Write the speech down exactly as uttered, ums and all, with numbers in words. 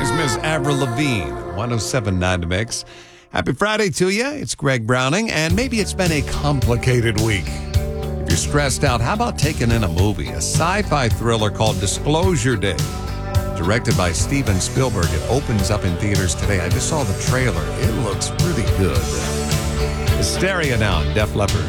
Here's Miss Avril Lavigne, one oh seven point nine to Mix. Happy Friday to you. It's Greg Browning, and maybe it's been a complicated week. If you're stressed out, how about taking in a movie, a sci-fi thriller called Disclosure Day, directed by Steven Spielberg. It opens up in theaters today. I just saw the trailer. It looks really good. Hysteria now, Def Leppard.